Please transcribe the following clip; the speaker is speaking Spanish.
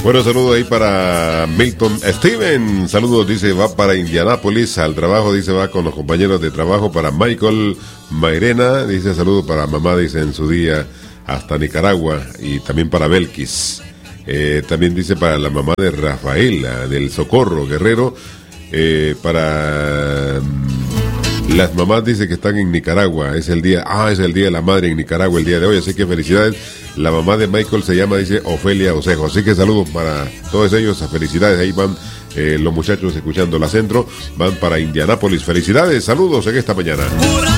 Bueno, saludos ahí para Milton Steven. Saludos, dice, va para Indianápolis al trabajo, dice, va con los compañeros de trabajo. Para Michael Mairena, dice, saludos para mamá, dice, en su día hasta Nicaragua. Y también para Belkis. También dice para la mamá de Rafaela, del Socorro Guerrero. Para las mamás, dice, que están en Nicaragua. Es el día de la madre en Nicaragua el día de hoy, así que felicidades. La mamá de Michael se llama, dice, Ofelia Osejo, así que saludos para todos ellos, felicidades. Ahí van los muchachos escuchando la Centro, van para Indianápolis. Felicidades, saludos en esta mañana.